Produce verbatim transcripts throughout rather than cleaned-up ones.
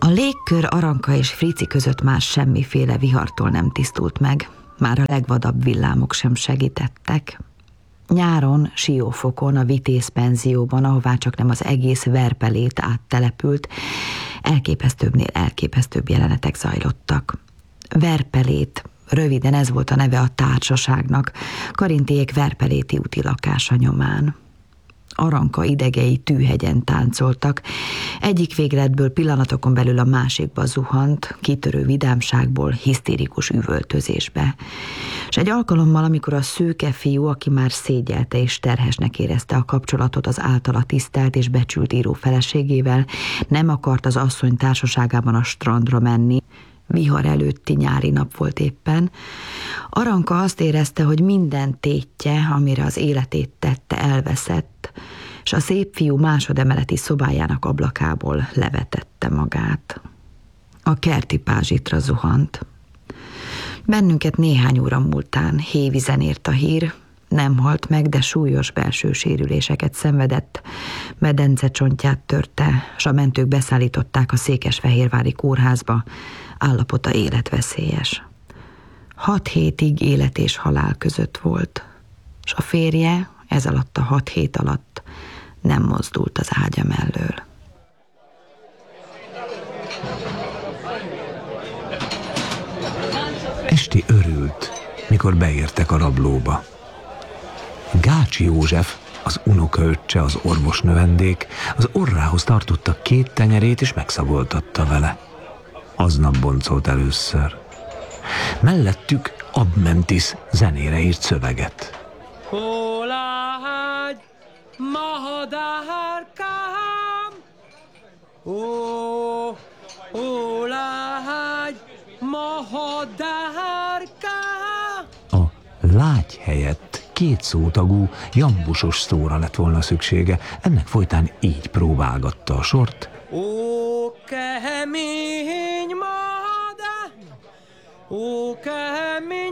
A légkör Aranka és Frici között már semmiféle vihartól nem tisztult meg, már a legvadabb villámok sem segítettek. Nyáron, Siófokon, a Vitéz penzióban, ahová csak nem az egész Verpelét áttelepült, elképesztőbbnél elképesztőbb jelenetek zajlottak. Verpelét, röviden ez volt a neve a társaságnak, Karintiék verpeléti úti lakása nyomán. Aranka idegei tűhegyen táncoltak, egyik végletből pillanatokon belül a másikba zuhant, kitörő vidámságból hisztérikus üvöltözésbe. És egy alkalommal, amikor a szőke fiú, aki már szégyelte és terhesnek érezte a kapcsolatot az általa tisztelt és becsült író feleségével, nem akart az asszony társaságában a strandra menni, vihar előtti nyári nap volt éppen, Aranka azt érezte, hogy minden tétje, amire az életét tette, elveszett, és a szép fiú másodemeleti szobájának ablakából levetette magát. A kerti pázsitra zuhant. Bennünket néhány óra múltán hévizen ért a hír, nem halt meg, de súlyos belső sérüléseket szenvedett, medence csontját törte, s a mentők beszállították a székesfehérvári kórházba, állapota életveszélyes. Hat hétig élet és halál között volt, s a férje ez alatt a hat hét alatt nem mozdult az ágya mellől. Esti örült, mikor beértek a rablóba. Gácsi József, az unokaöccse, az orvosnövendék, az orrához tartotta két tenyerét, és megszagoltatta vele. Aznap boncolt először. Mellettük Abmentis zenére írt szöveget. Hólágy, mahadárkám, ó, hólágy, mahadárkám. A lágy helyett két szótagú, jambusos szóra lett volna szüksége, ennek folytán így próbálgatta a sort. Ó, kemény madár, ó, kemény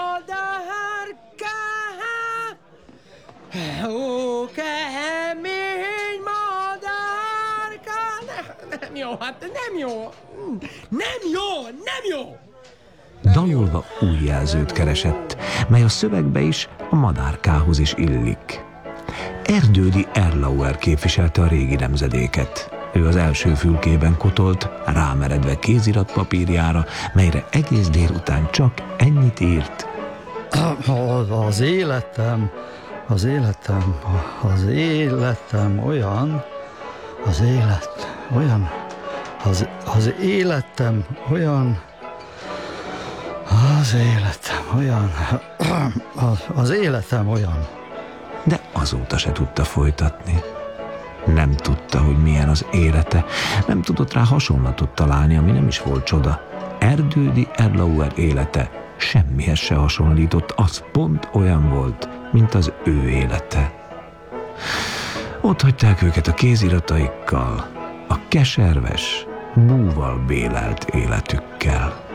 madárkám, ó, kemény madárkám. Nem jó, hát nem jó, nem jó, nem jó. Dalolva új jelzőt keresett, mely a szövegbe is a madárkához is illik. Erdődi Erlauer képviselte a régi nemzedéket. Ő az első fülkében kotolt, rámeredve kéziratpapírjára, melyre egész délután csak ennyit írt. Az életem, az életem, az életem olyan, az élet olyan, az, az életem olyan, az életem olyan, az, az életem olyan. De azóta se tudta folytatni. Nem tudta, hogy milyen az élete, nem tudott rá hasonlatot találni, ami nem is volt csoda. Erdődi Erlauer élete semmihez se hasonlított, az pont olyan volt, mint az ő élete. Ott hagyták őket a kézirataikkal, a keserves, búval bélelt életükkel.